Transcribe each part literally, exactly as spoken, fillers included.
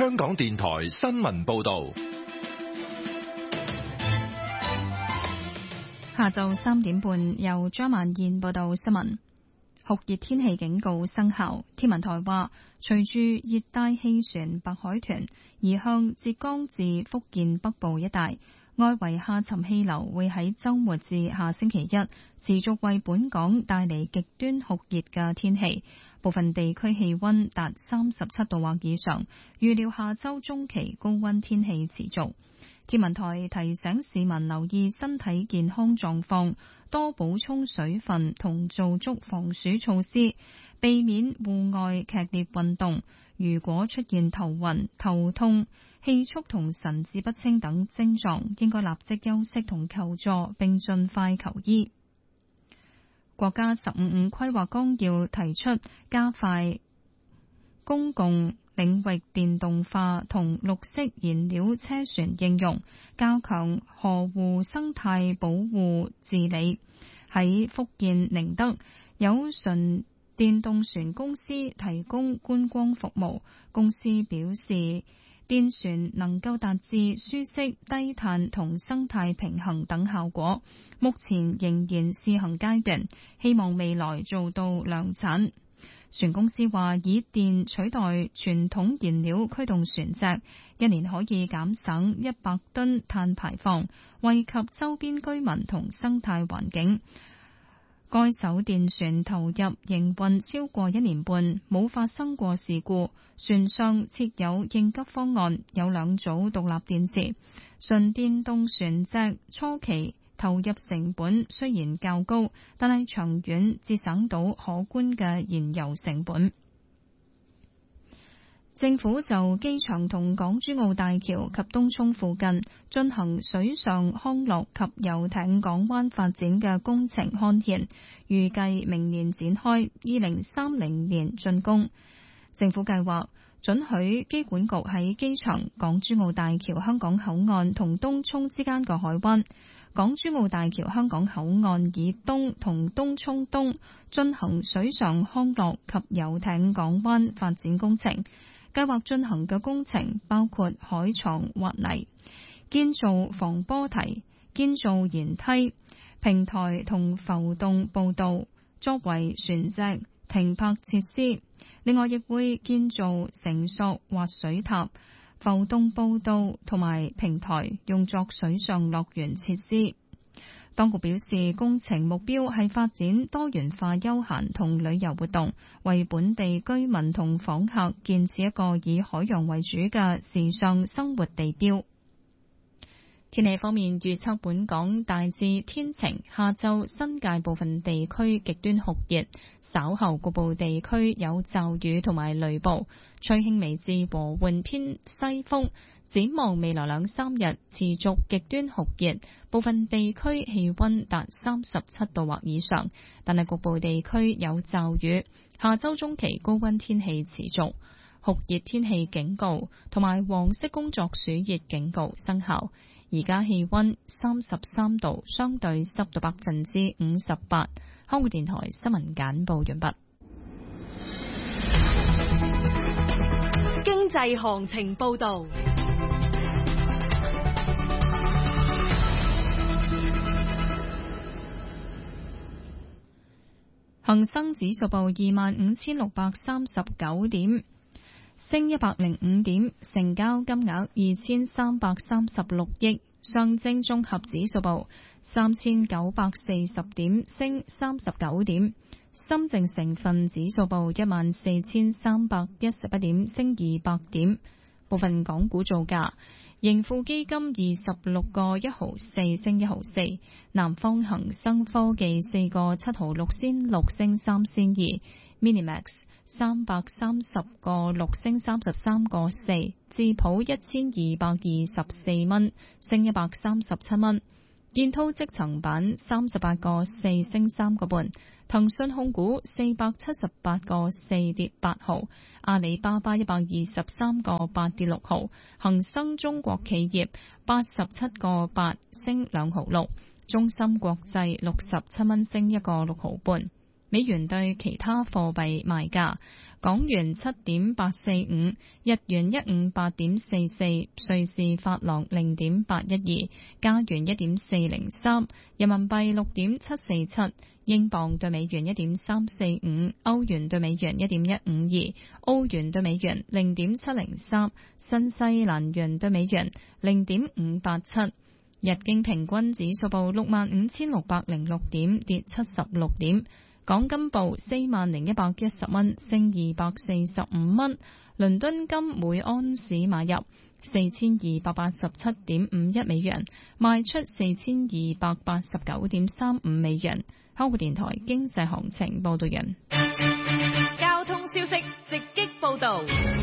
香港電台新聞報道。 下晝三點半，由張曼燕報道新聞。酷熱天氣警告生效，天文台話，隨住熱帶氣旋白海豚移向浙江至福建北部一帶，外圍下沉氣流會喺週末至下星期一持續為本港帶嚟極端酷熱嘅天氣，部分地區氣溫達三十七度或以上，預料下週中期高溫天氣持續。天文台提醒市民留意身體健康狀況，多補充水分同做足防暑措施，避免戶外劇烈運動。如果出現頭暈、頭痛、氣促同神志不清等症狀，應該立即休息同求助，並盡快求醫。國家十五五規劃綱要提出加快公共領域電動化同綠色燃料車船應用，加強河湖生態保護治理。喺福建寧德，有純電動船公司提供觀光服務。公司表示，電船能夠達至舒適、低碳同生態平衡等效果，目前仍然試行階段，希望未來做到量產。船公司話，以電取代傳統燃料驅動船隻，一年可以減省一百噸碳排放，惠及周邊居民同生態環境。該艘電船投入營運超過一年半，冇發生過事故。船上設有應急方案，有兩組獨立電池。純電動船隻初期投入成本雖然較高，但係長遠節省到可觀嘅燃油成本。政府就機場同港珠澳大橋及東涌附近進行水上康樂及遊艇港灣發展嘅工程刊憲，預計明年展開，二零三零年竣工。政府計劃准許機管局喺機場、港珠澳大橋香港口岸同東涌之間嘅海灣、港珠澳大橋香港口岸以東同東涌東進行水上康樂及遊艇港灣發展工程。計劃進行嘅工程包括海床挖泥、建造防波堤、建造舷梯、平台同浮動步道，作為船隻停泊設施。另外，亦會建造繩索滑水塔、浮動步道同埋平台，用作水上樂園設施。當局表示，工程目標係發展多元化休閒同旅遊活動，為本地居民同訪客建設一個以海洋為主嘅時尚生活地標。天氣方面，預測本港大致天晴，下晝新界部分地區極端酷熱，稍後局部地區有驟雨同埋雷暴，吹輕微至和緩偏西風。展望未來兩三日持續極端酷熱，部分地區氣溫達三十七度或以上，但係局部地區有驟雨。下週中期高溫天氣持續，酷熱天氣警告同埋黃色工作暑熱警告生效。而家氣溫三十三度，相對濕度百分之五十八。香港電台新聞簡報完畢。 經濟行情報道。 恒生指數報二萬五千六百三十九點，升一百零五點，成交金額二千三百三十六億。上證綜合指數報三千九百四十點，升三十九點。深證成分指數報一萬四千三百一十一點，升二百點。部分港股造價：盈富基金二十六個一毫四升一毫四，南方恒生科技四個七毫六仙六升三仙二 ，Minimax 三百三十個六升三十三個四，智普一千二百二十四蚊升一百三十七蚊。建滔積層板三十八個四升三個半，騰訊控股四百七十八個四跌八毫，阿里巴巴一百二十三個八跌六毫，恒生中國企業八十七個八升兩毫六，中芯國際六十七蚊升一個六毫半。 美元對其他貨幣賣價：港元七點八四五，日元一五八點四四，瑞士法郎零點八一二，加元一點四零三，人民幣六點七四七，英鎊對美元一點三四五，歐元對美元一點一五二，澳元對美元零點七零三，新西蘭元對美元零點五八七。日經平均指數報六萬五千六百零六點，跌七十六點。港金報四萬零一百一十蚊，升二百四十五蚊。倫敦金每安士買入四千二百八十七點五一美元，賣出四千二百八十九點三五美元。香港電台經濟行情報道人。 交通消息直擊報道。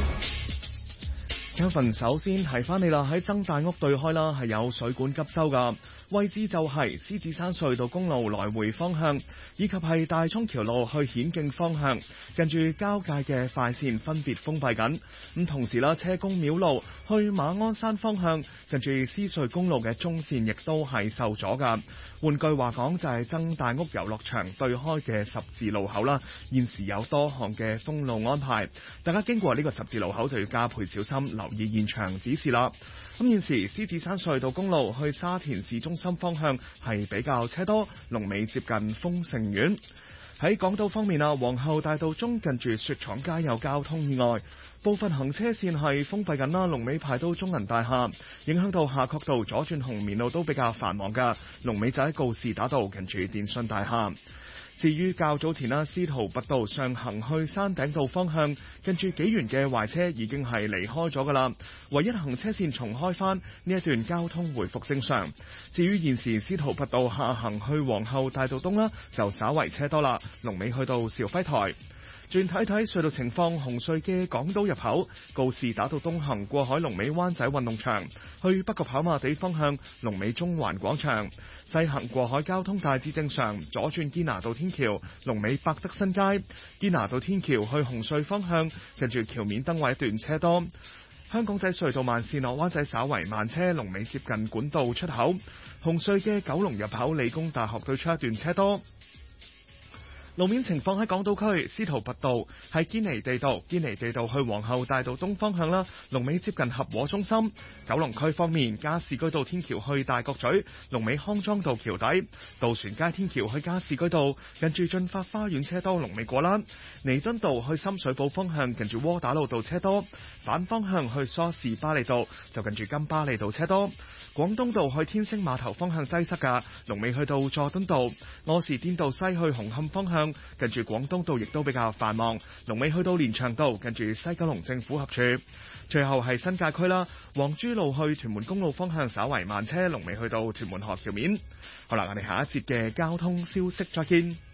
Kevin 首先提翻你啦，喺曾大屋對開啦，係有水管急修噶，位置就係獅子山隧道公路來回方向，以及係大涌橋路去顯徑方向，近住交界嘅快線分別封閉緊。咁同時啦，車公廟路去馬鞍山方向，近住獅隧公路嘅中線亦都係受阻噶。換句話講，就係曾大屋遊樂場對開嘅十字路口啦，現時有多項嘅封路安排，大家經過呢個十字路口就要加倍小心，留意現場指示啦。咁現時獅子山隧道公路去沙田市中心方向係比較車多，龍尾接近豐盛苑。喺港島方面啊，皇后大道中近住雪廠街有交通意外，部分行車線係封閉緊啦，龍尾排到中銀大廈，影響到夏慤道左轉紅棉路都比較繁忙㗎，龍尾就喺告士打道近住電訊大廈。至於較早前啦，司徒拔道上行去山頂道方向，近住紀元嘅壞車已經係離開咗㗎啦，唯一行車線重開返，呢一段交通回復正常。至於現時司徒拔道下行去皇后大道東啦，就稍為車多啦，龍尾去到兆輝台。轉睇睇隧道情況，紅隧嘅港島入口告士打道東行過海龍尾灣仔運動場，去北角跑馬地方向龍尾中環廣場，西行過海交通大致正常，左轉堅拿道天橋龍尾百德新街，堅拿道天橋去紅隧方向近住橋面燈位一段車多。香港仔隧道慢線落灣仔稍為慢車，龍尾接近管道出口。紅隧嘅九龍入口理工大學對出一段車多。路面情況喺港島區，司徒拔道係堅尼地道，堅尼地道去皇后大道東方向啦，龍尾接近合和中心。九龍區方面，加士居道天橋去大角咀，龍尾康莊道橋底；渡船街天橋去加士居道，近住駿發花園車多，龍尾過欄。彌敦道去深水埗方向，近住窩打老道車多；反方向去梳士巴利道，就近住金巴利道車多。廣東道去天星碼頭方向擠塞㗎，龍尾去到佐敦道；柯士甸道西去紅磡方向，近住廣東道亦都比較繁忙，龍尾去到連翔道，近住西九龍政府合署。最後係新界區啦，黃珠路去屯門公路方向稍為慢車，龍尾去到屯門河橋面。好啦，我哋下一節嘅交通消息再見。